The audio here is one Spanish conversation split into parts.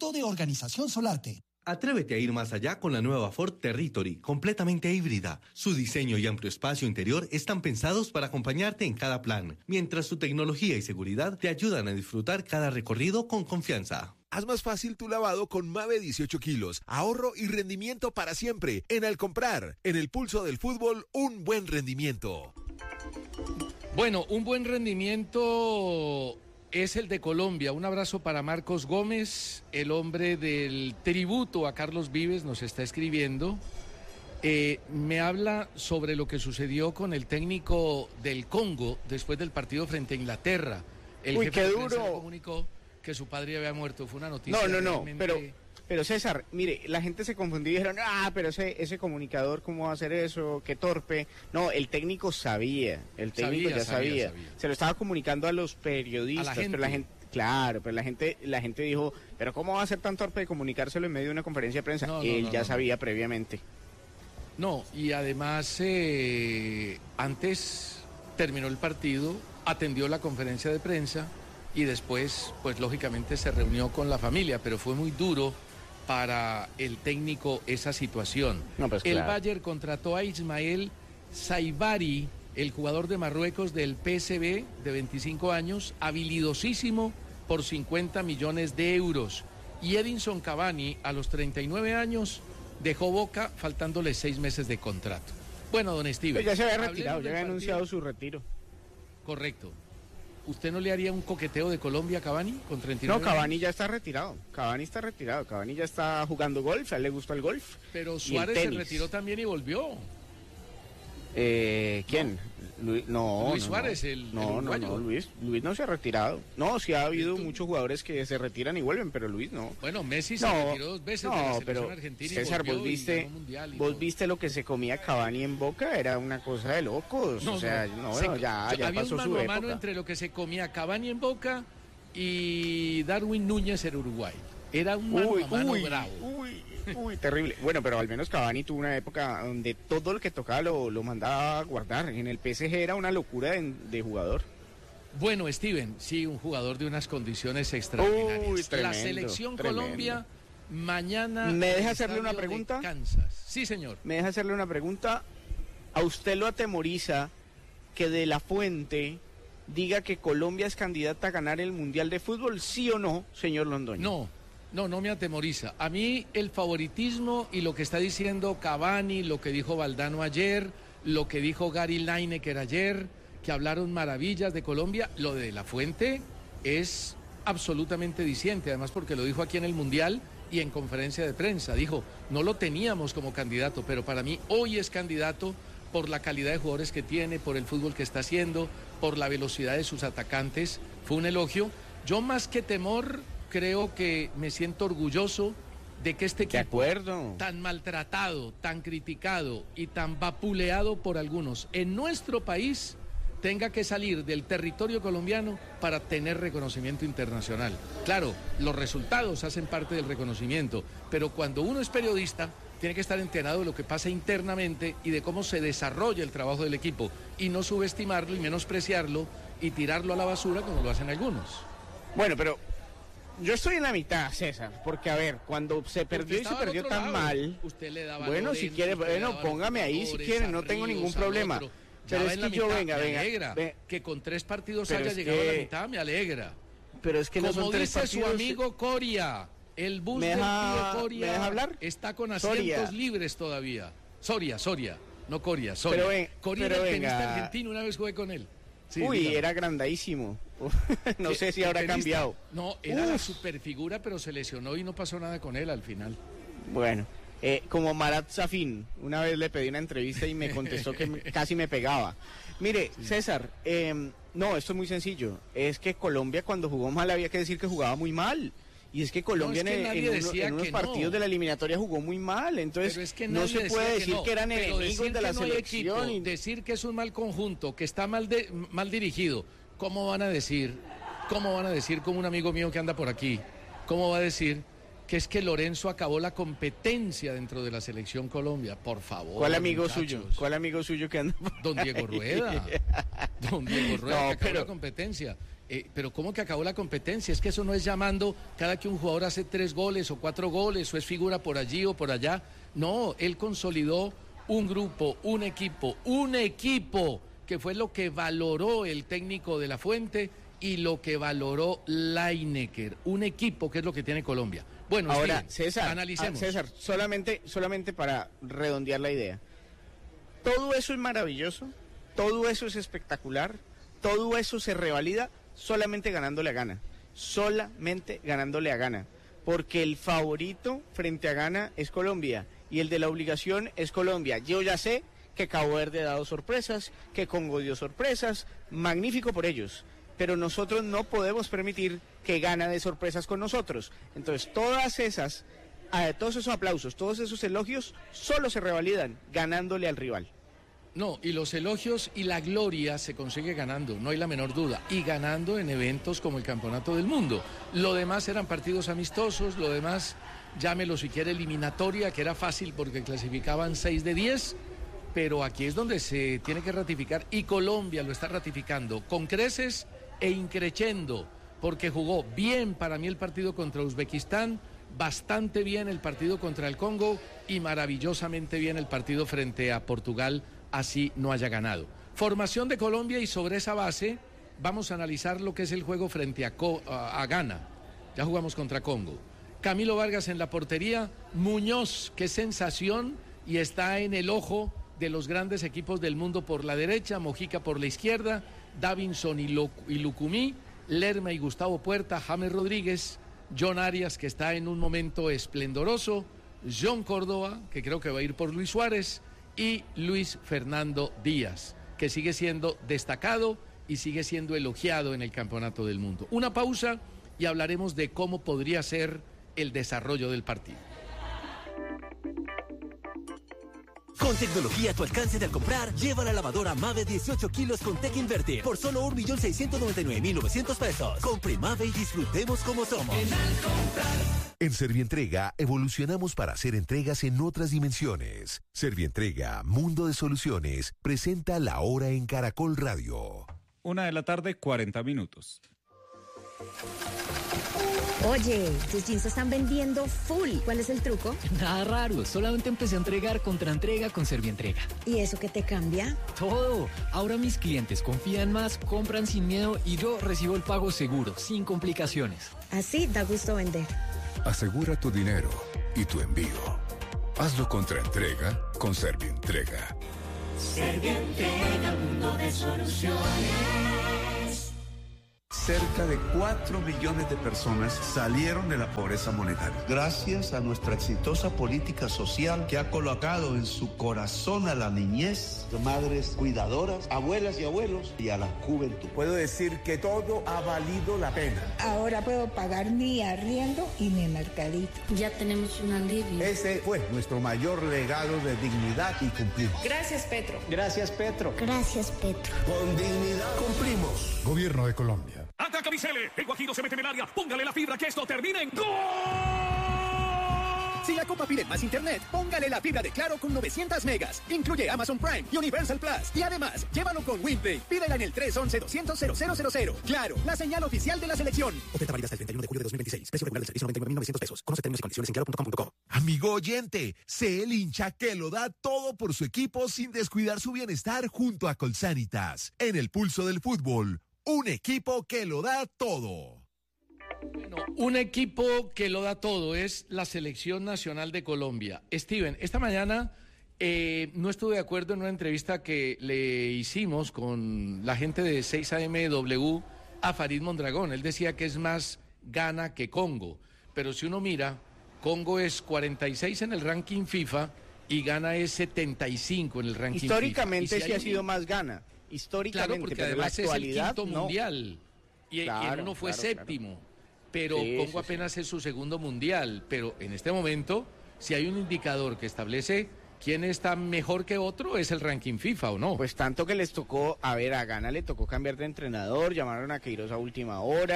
Experto de Organización Solarte. Atrévete a ir más allá con la nueva Ford Territory, completamente híbrida. Su diseño y amplio espacio interior están pensados para acompañarte en cada plan, mientras su tecnología y seguridad te ayudan a disfrutar cada recorrido con confianza. Haz más fácil tu lavado con Mave 18 kilos. Ahorro y rendimiento para siempre. En Al Comprar, en el pulso del fútbol, un buen rendimiento. Bueno, un buen rendimiento es el de Colombia. Un abrazo para Marcos Gómez, el hombre del tributo a Carlos Vives, nos está escribiendo. Me habla sobre lo que sucedió con el técnico del Congo después del partido frente a Inglaterra. El Uy, jefe qué de prensa duro. Comunicó que su padre había muerto. Fue una noticia. No, realmente... pero César, mire, la gente se confundió y dijeron, pero ese comunicador, ¿cómo va a hacer eso? Qué torpe. No, el técnico sabía, ya sabía. Se lo estaba comunicando a los periodistas, a la gente. Pero la gente, claro, pero la gente dijo, pero ¿cómo va a ser tan torpe de comunicárselo en medio de una conferencia de prensa? Él ya sabía previamente. No, y además antes terminó el partido, atendió la conferencia de prensa y después, pues lógicamente se reunió con la familia, pero fue muy duro para el técnico esa situación. No, pues, el claro. Bayern contrató a Ismael Saibari, el jugador de Marruecos del PSV de 25 años, habilidosísimo por 50 millones de euros. Y Edinson Cavani, a los 39 años, dejó Boca faltándole 6 meses de contrato. Bueno, don Steven. Pues ya se había retirado, ya había anunciado su retiro. Correcto. ¿Usted no le haría un coqueteo de Colombia a Cavani con 39 No, Cavani años? ya está retirado. Cavani ya está jugando golf, a él le gusta el golf. Pero Suárez se retiró también y volvió. ¿Quién? Luis Suárez, el uruguayo. Luis no se ha retirado. No, sí ha habido muchos jugadores que se retiran y vuelven, pero Luis no. Bueno, Messi se retiró 2 veces de la selección argentina. César, y volvió vos viste lo que se comía Cavani en Boca, era una cosa de locos. Ya había pasó un su mano a época. mano entre lo que se comía Cavani en Boca y Darwin Núñez en Uruguay. Era un mano a mano bravo. Uy, terrible. Bueno, pero al menos Cavani tuvo una época donde todo lo que tocaba lo mandaba a guardar. En el PSG era una locura de jugador. Bueno, Steven, sí, un jugador de unas condiciones extraordinarias. Tremendo, la selección tremendo. Colombia mañana. ¿Me deja hacerle una pregunta? Kansas. Sí, señor. Me deja hacerle una pregunta. ¿A usted lo atemoriza que De La Fuente diga que Colombia es candidata a ganar el Mundial de Fútbol, sí o no, señor Londoño? No me atemoriza. A mí el favoritismo y lo que está diciendo Cavani, lo que dijo Valdano ayer, lo que dijo Gary Lineker ayer, que hablaron maravillas de Colombia, lo de La Fuente es absolutamente diciente, además porque lo dijo aquí en el Mundial y en conferencia de prensa. Dijo, no lo teníamos como candidato, pero para mí hoy es candidato por la calidad de jugadores que tiene, por el fútbol que está haciendo, por la velocidad de sus atacantes. Fue un elogio. Yo más que temor, creo que me siento orgulloso de que este equipo tan maltratado, tan criticado y tan vapuleado por algunos en nuestro país tenga que salir del territorio colombiano para tener reconocimiento internacional. Claro, los resultados hacen parte del reconocimiento, pero cuando uno es periodista tiene que estar enterado de lo que pasa internamente y de cómo se desarrolla el trabajo del equipo y no subestimarlo y menospreciarlo y tirarlo a la basura como lo hacen algunos. Bueno, pero yo estoy en la mitad, César, porque a ver, cuando se perdió y se perdió tan mal, usted le daba bueno, si quiere, póngame ahí si quiere, no tengo ningún problema. Pero es que yo, venga, que con 3 partidos pero haya llegado a la mitad, me alegra. Pero es que no son 3 partidos. Como dice su amigo Coria, el bus del tío Coria está con asientos libres todavía. Soria, no Coria, Soria. Coria era el tenista argentino, una vez jugué con él. Sí, dígame. Era grandísimo. No sé si habrá cambiado. No, era la superfigura, pero se lesionó y no pasó nada con él al final. Bueno, como Marat Safin, una vez le pedí una entrevista y me contestó que casi me pegaba. Mire, César, no, esto es muy sencillo. Es que Colombia cuando jugó mal había que decir que jugaba muy mal. Y es que Colombia en unos partidos de la eliminatoria jugó muy mal. Entonces es que no se puede decir que eran enemigos de la selección. Equipo, decir que es un mal conjunto, que está mal dirigido. ¿Cómo van a decir como un amigo mío que anda por aquí? ¿Cómo va a decir que es que Lorenzo acabó la competencia dentro de la selección Colombia? Por favor. ¿Cuál amigo suyo? ¿Cuál amigo suyo que anda por Don Diego Rueda. Don Diego Rueda, que acabó la competencia. pero ¿cómo que acabó la competencia? Es que eso no es llamando cada que un jugador hace 3 goles o 4 goles o es figura por allí o por allá. No, él consolidó un grupo, un equipo que fue lo que valoró el técnico de la Fuente y lo que valoró Lineker, un equipo que es lo que tiene Colombia. Bueno, ahora, César, analicemos. César, solamente para redondear la idea. Todo eso es maravilloso, todo eso es espectacular, todo eso se revalida solamente ganándole a Ghana, porque el favorito frente a Ghana es Colombia y el de la obligación es Colombia. Yo ya sé que Cabo Verde ha dado sorpresas, que Congo dio sorpresas, magnífico por ellos, pero nosotros no podemos permitir que Ghana dé sorpresas con nosotros. Entonces todos esos aplausos, todos esos elogios solo se revalidan ganándole al rival. No, y los elogios y la gloria se consigue ganando, no hay la menor duda, y ganando en eventos como el Campeonato del Mundo. Lo demás eran partidos amistosos, lo demás, llámelo si quiere eliminatoria, que era fácil porque clasificaban 6 de 10, pero aquí es donde se tiene que ratificar, y Colombia lo está ratificando con creces e increchendo, porque jugó bien para mí el partido contra Uzbekistán, bastante bien el partido contra el Congo y maravillosamente bien el partido frente a Portugal, así no haya ganado. Formación de Colombia, y sobre esa base vamos a analizar lo que es el juego frente a Ghana. Ya jugamos contra Congo. Camilo Vargas en la portería, Muñoz, qué sensación, y está en el ojo de los grandes equipos del mundo por la derecha, Mojica por la izquierda, Davinson y Lucumí, Lerma y Gustavo Puerta, James Rodríguez, John Arias, que está en un momento esplendoroso, John Córdoba, que creo que va a ir por Luis Suárez, y Luis Fernando Díaz, que sigue siendo destacado y sigue siendo elogiado en el Campeonato del Mundo. Una pausa y hablaremos de cómo podría ser el desarrollo del partido. Con tecnología a tu alcance de al comprar, lleva la lavadora Mave 18 kilos con Tech Inverter por solo 1.699.900 pesos. Compre Mave y disfrutemos como somos. En Servientrega evolucionamos para hacer entregas en otras dimensiones. Servientrega, Mundo de Soluciones, presenta La Hora en Caracol Radio. 1:40 p.m. Oye, tus jeans están vendiendo full. ¿Cuál es el truco? Nada raro, solamente empecé a entregar contraentrega con Servientrega. ¿Y eso qué te cambia? Todo. Ahora mis clientes confían más, compran sin miedo y yo recibo el pago seguro, sin complicaciones. Así da gusto vender. Asegura tu dinero y tu envío. Hazlo contraentrega con Servientrega. Servientrega, mundo de soluciones. Cerca de 4 millones de personas salieron de la pobreza monetaria. Gracias a nuestra exitosa política social que ha colocado en su corazón a la niñez, madres cuidadoras, abuelas y abuelos y a la juventud. Puedo decir que todo ha valido la pena. Ahora puedo pagar mi arriendo y mi mercadito. Ya tenemos un alivio. Ese fue nuestro mayor legado de dignidad y cumplimos. Gracias, Petro. Gracias, Petro. Gracias, Petro. Con dignidad cumplimos. Gobierno de Colombia. ¡Ataca Vicele! El Guajiro se mete en el área. Póngale la fibra que esto termine en ¡gol! Si la Copa pide más internet, póngale la fibra de Claro con 900 megas. Incluye Amazon Prime y Universal Plus. Y además, llévalo con WinPlay. Pídela en el 311-200-0000. Claro, la señal oficial de la selección. Oferta válida hasta el 31 de julio de 2026. Precio regular del servicio 99.900 pesos. Conoce términos y condiciones en claro.com.co. Amigo oyente, sé el hincha que lo da todo por su equipo sin descuidar su bienestar junto a Colsanitas. En el pulso del fútbol, un equipo que lo da todo. Bueno, un equipo que lo da todo es la Selección Nacional de Colombia. Steven, esta mañana no estuve de acuerdo en una entrevista que le hicimos con la gente de 6AMW a Farid Mondragón. Él decía que es más Ghana que Congo, pero si uno mira, Congo es 46 en el ranking FIFA y Ghana es 75 en el ranking históricamente FIFA. Sí ha sido más Ghana. Históricamente, claro, porque pero además en la actualidad, es el quinto mundial y claro, en uno fue séptimo, claro. Pero Sí, Congo apenas sí. es su segundo mundial, pero en este momento, si hay un indicador que establece quién está mejor que otro, es el ranking FIFA, ¿o no? Pues tanto que les tocó, a Ghana le tocó cambiar de entrenador, llamaron a Queiroz a última hora,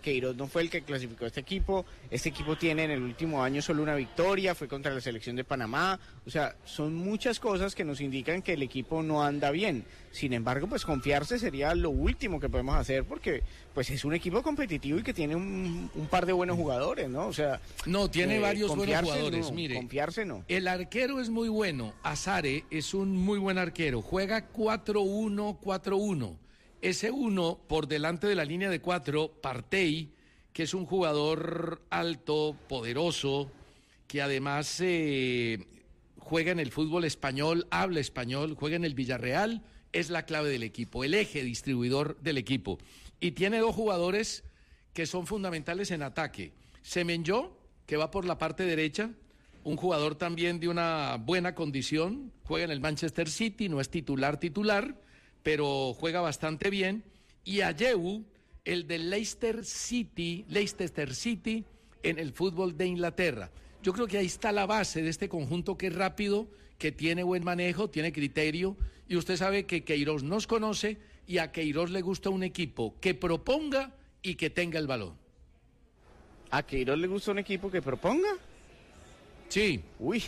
Queiroz no fue el que clasificó a este equipo tiene en el último año solo una victoria, fue contra la selección de Panamá, o sea, son muchas cosas que nos indican que el equipo no anda bien. Sin embargo, pues confiarse sería lo último que podemos hacer, porque pues es un equipo competitivo y que tiene un par de buenos jugadores, ¿no? O sea, no, tiene varios buenos jugadores, no, mire. Confiarse no. El arquero es muy bueno, Azare es un muy buen arquero, juega 4-1-4-1. Ese uno por delante de la línea de 4, Partey, que es un jugador alto, poderoso, que además juega en el fútbol español, habla español, juega en el Villarreal, es la clave del equipo, el eje distribuidor del equipo. Y tiene 2 jugadores que son fundamentales en ataque. Semenyo, que va por la parte derecha, un jugador también de una buena condición, juega en el Manchester City, no es titular, pero juega bastante bien. Y Ayew, el de Leicester City, en el fútbol de Inglaterra. Yo creo que ahí está la base de este conjunto que es rápido, que tiene buen manejo, tiene criterio, y usted sabe que Queiroz nos conoce y a Queiroz le gusta un equipo que proponga y que tenga el balón. ¿A Queiroz le gusta un equipo que proponga? Sí. Uy,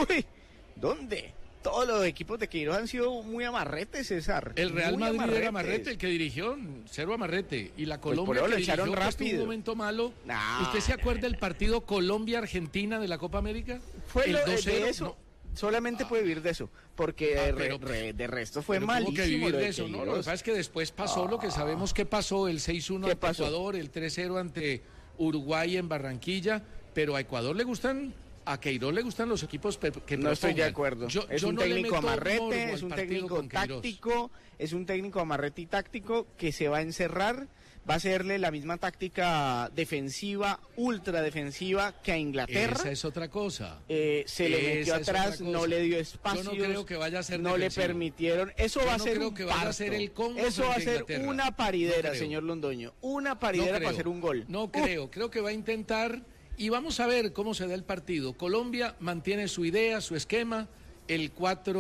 ¿dónde? Todos los equipos de Queiroz han sido muy amarretes, César. El Real Madrid era amarrete, el que dirigió, 0 amarrete. Y la Colombia pues que dirigió rápido. Un momento malo. ¿Usted se acuerda del partido Colombia-Argentina de la Copa América? Fue el 2-0. De eso. No. Solamente puede vivir de eso, porque de resto fue malísimo. Que vivir de eso, ¿no? Lo que pasa es que después pasó lo que sabemos que pasó, el 6-1 ante Ecuador, el 3-0 ante Uruguay en Barranquilla, pero a Ecuador le gustan... A Queiroz le gustan los equipos que propongan. No estoy de acuerdo. Es un técnico amarrete, es un técnico táctico, es un técnico amarrete y táctico que se va a encerrar, va a hacerle la misma táctica defensiva, ultra defensiva que a Inglaterra. Esa es otra cosa. Se le metió atrás, no le dio espacio. Yo no creo que vaya a ser no defensivo. le permitieron. Eso va a ser creo que vaya a ser el Congo. Eso va a ser una paridera, señor Londoño. Una paridera para hacer un gol. No creo que va a intentar. Y vamos a ver cómo se da el partido. Colombia mantiene su idea, su esquema, el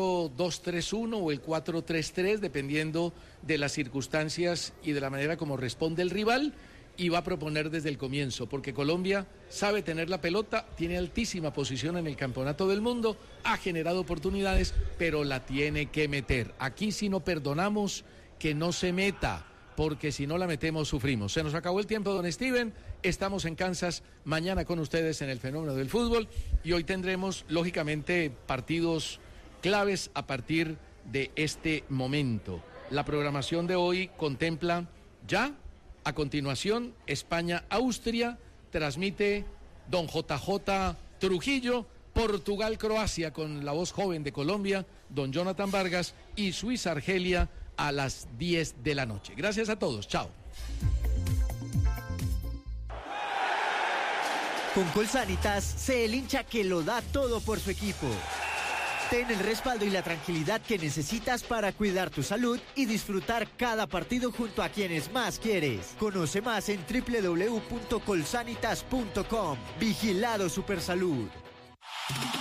4-2-3-1 o el 4-3-3, dependiendo de las circunstancias y de la manera como responde el rival, y va a proponer desde el comienzo, porque Colombia sabe tener la pelota, tiene altísima posición en el campeonato del mundo, ha generado oportunidades, pero la tiene que meter. Aquí sí no perdonamos que no se meta, porque si no la metemos sufrimos. Se nos acabó el tiempo, don Steven. Estamos en Kansas mañana con ustedes en el Fenómeno del Fútbol y hoy tendremos, lógicamente, partidos claves a partir de este momento. La programación de hoy contempla ya, a continuación, España-Austria, transmite don JJ Trujillo, Portugal-Croacia con la voz joven de Colombia, don Jonathan Vargas, y Suiza-Argelia a las 10 de la noche. Gracias a todos, chao. Con Colsanitas, sé el hincha que lo da todo por su equipo. Ten el respaldo y la tranquilidad que necesitas para cuidar tu salud y disfrutar cada partido junto a quienes más quieres. Conoce más en www.colsanitas.com. Vigilado Supersalud.